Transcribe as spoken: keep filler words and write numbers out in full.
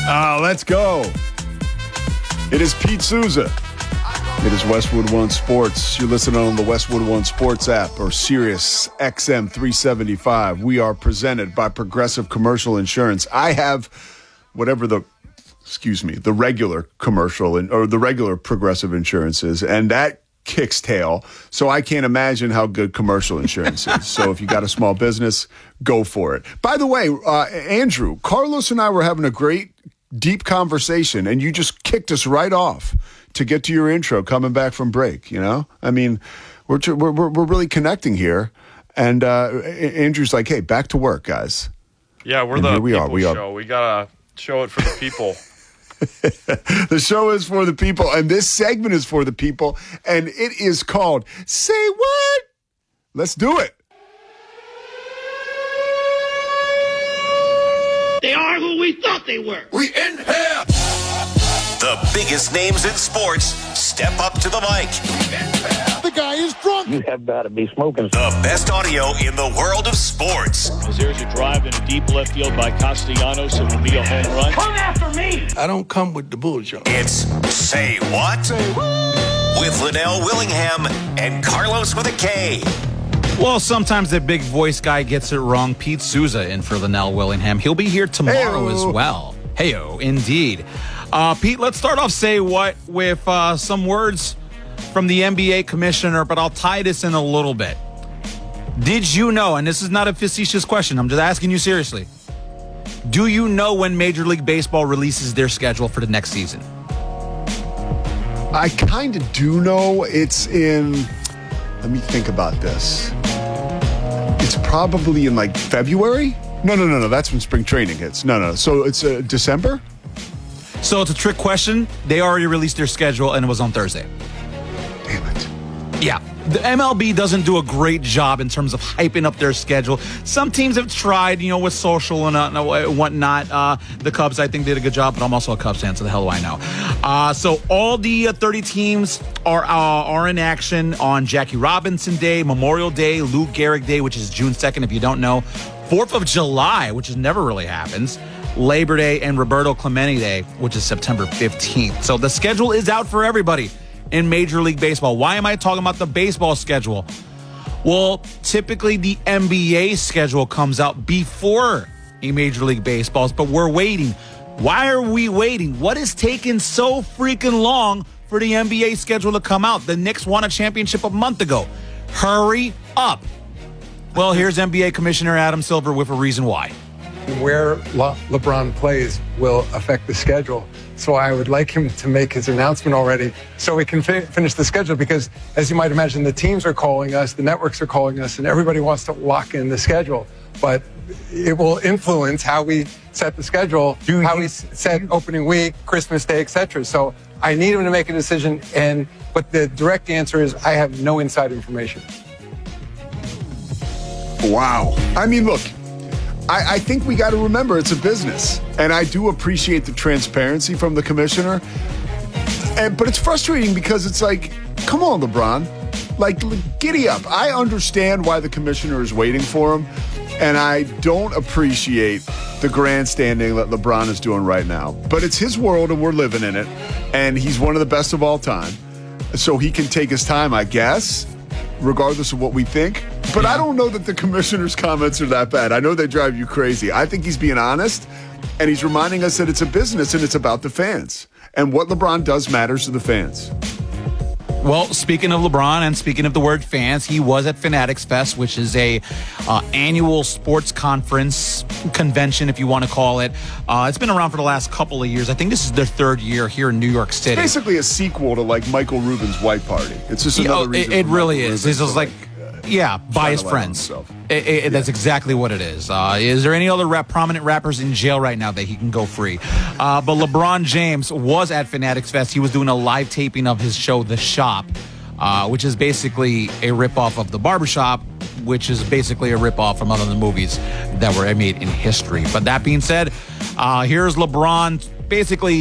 Uh, let's go. It is Pete Souza. It is Westwood One Sports. You're listening on the Westwood One Sports app or Sirius X M three seventy-five. We are presented by Progressive Commercial Insurance. I have whatever the, excuse me, the regular commercial in, or the regular Progressive insurance is, and that kicks tail. So I can't imagine how good commercial insurance is. So if you got a small business, go for it. By the way, uh, Andrew, Carlos and I were having a great, deep conversation, and you just kicked us right off to get to your intro coming back from break, you know? I mean, we're we're we're really connecting here. And uh, Andrew's like, hey, back to work, guys. Yeah, we're and the we people are. We show. are. We got to show it for the people. The show is for the people, and this segment is for the people, and it is called Say What? Let's do it. They are who we thought they were. We in here. The biggest names in sports step up to the mic. The guy is drunk. You have got to be smoking. The best audio in the world of sports. As there's a drive in a deep left field by Castellanos, it will be a home run. Come after me. I don't come with the bullshit. It's Say What? Say what? With Linnell Willingham and Carlos with a K. Well, sometimes the big voice guy gets it wrong. Pete Souza in for Linnell Willingham. He'll be here tomorrow Hey-o. as well. Heyo, indeed. Uh, Pete, let's start off Say What with uh, some words from the N B A commissioner, but I'll tie this in a little bit. Did you know, and this is not a facetious question, I'm just asking you seriously, do you know when Major League Baseball releases their schedule for the next season? I kind of do know. It's in, let me think about this. It's probably in like February? No, no, no, no. That's when spring training hits. No, no. So it's uh, December? So it's a trick question. They already released their schedule, and it was on Thursday. Damn it. Yeah. The M L B doesn't do a great job in terms of hyping up their schedule. Some teams have tried, you know, with social and uh, whatnot. Uh, the Cubs, I think, did a good job, but I'm also a Cubs fan, so the hell do I know. Uh, so all the uh, thirty teams are uh, are in action on Jackie Robinson Day, Memorial Day, Lou Gehrig Day, which is June second, if you don't know, fourth of July, which is never really happens, Labor Day, and Roberto Clemente Day, which is September fifteenth. So the schedule is out for everybody in Major League Baseball. Why am I talking about the baseball schedule? Well, typically the N B A schedule comes out before a Major League Baseball's, but we're waiting. Why are we waiting? What is taking so freaking long for the N B A schedule to come out? The Knicks won a championship a month ago. Hurry up. Well, here's N B A Commissioner Adam Silver with a reason why. Where Le- LeBron plays will affect the schedule. So I would like him to make his announcement already so we can fi- finish the schedule because, as you might imagine, the teams are calling us, the networks are calling us, and everybody wants to lock in the schedule. But it will influence how we set the schedule, Do how you- we s- set opening week, Christmas Day, et cetera. So I need him to make a decision, and but the direct answer is I have no inside information. Wow. I mean, look, I, I think we got to remember it's a business. And I do appreciate the transparency from the commissioner. And, but it's frustrating because it's like, come on, LeBron. Like, l- giddy up. I understand why the commissioner is waiting for him. And I don't appreciate the grandstanding that LeBron is doing right now. But it's his world and we're living in it. And he's one of the best of all time. So he can take his time, I guess, regardless of what we think. But I don't know that the commissioner's comments are that bad. I know they drive you crazy. I think he's being honest, and he's reminding us that it's a business and it's about the fans. And what LeBron does matters to the fans. Well, speaking of LeBron and speaking of the word fans, he was at Fanatics Fest, which is a uh, annual sports conference convention, if you want to call it. Uh, it's been around for the last couple of years. I think this is their third year here in New York City. It's basically a sequel to like Michael Rubin's White Party. It's just Yeah, another oh, reason. it, it for really Michael is. Rubin It's just to, like, uh, yeah, by his shine a light on friends. himself. It, it, Yeah. That's exactly what it is. Uh, is there any other rap, prominent rappers in jail right now that he can go free? Uh, but LeBron James was at Fanatics Fest. He was doing a live taping of his show, The Shop, uh, which is basically a ripoff of The Barbershop, which is basically a ripoff from other the movies that were made in history. But that being said, uh, here's LeBron basically